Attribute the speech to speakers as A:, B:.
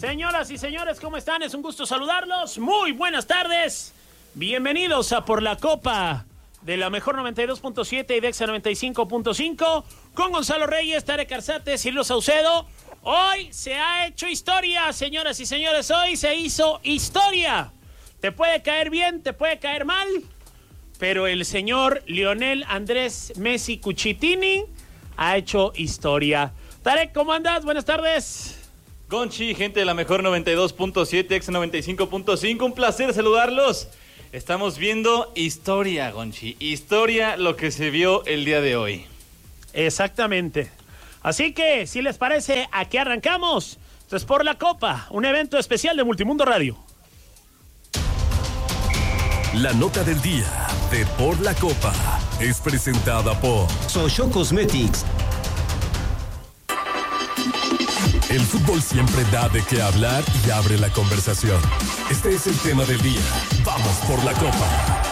A: Señoras y señores, ¿cómo están? Es un gusto saludarlos. Muy buenas tardes. Bienvenidos a Por la Copa de la Mejor 92.7 y Dexa 95.5 con Gonzalo Reyes, Tarek Arzate, Cirilo Saucedo. Hoy se ha hecho historia, señoras y señores. Hoy se hizo historia. Te puede caer bien, te puede caer mal, pero el señor Lionel Andrés Messi Cuchitini ha hecho historia. Tarek, ¿cómo andas? Buenas tardes.
B: Gonchi, gente de la Mejor 92.7, Ex 95.5, un placer saludarlos. Estamos viendo historia, Gonchi, historia lo que se vio el día de hoy.
A: Exactamente. Así que, si les parece, aquí arrancamos. Esto es Por la Copa, un evento especial de Multimundo Radio.
C: La nota del día de Por la Copa es presentada por
D: Soyo Cosmetics.
C: El fútbol siempre da de qué hablar y abre la conversación. Este es el tema del día. Vamos por la Copa.